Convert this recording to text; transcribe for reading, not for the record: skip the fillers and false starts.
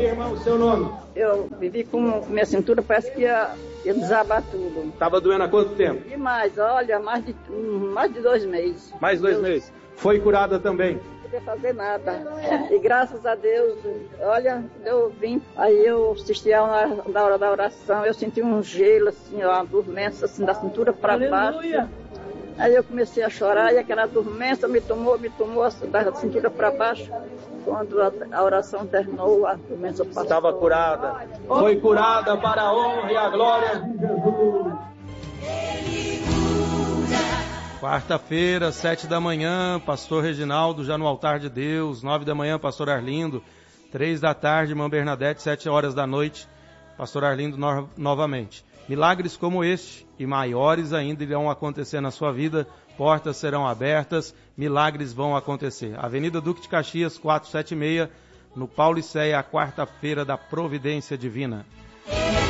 irmã, o seu nome? Eu vivi com minha cintura, parece que ia desabar tudo. Estava doendo há quanto tempo? Demais, olha, mais de 2 meses. Mais 2 meses. Foi curada também? Não podia fazer nada. E graças a Deus, olha, eu vim, aí eu assisti na hora da oração, eu senti um gelo, assim, ó, uma dormência, assim, da cintura para baixo. Aí eu comecei a chorar e aquela dormência me tomou da cintura para baixo. Quando a oração terminou, a dormência passou. Estava curada. Foi curada para a honra e a glória de Jesus. Quarta-feira, 7 da manhã, pastor Reginaldo já no altar de Deus. 9 da manhã, pastor Arlindo. 3 da tarde, irmã Bernadette. 7 horas da noite, pastor Arlindo novamente. Milagres como este e maiores ainda irão acontecer na sua vida. Portas serão abertas, milagres vão acontecer. Avenida Duque de Caxias, 476, no Paulicéia, a quarta-feira da Providência Divina.